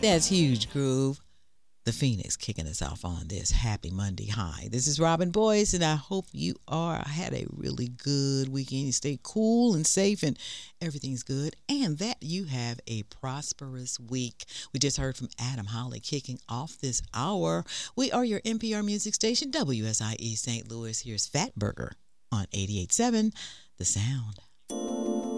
That's Huge Groove. The Phoenix kicking us off on this happy Monday high. This is Robin Boyce, and I hope you had a really good weekend. You stay cool and safe, and everything's good, and that you have a prosperous week. We just heard from Adam Holly kicking off this hour. We are your NPR music station, WSIE St. Louis. Here's Fatburger on 88.7 The Sound.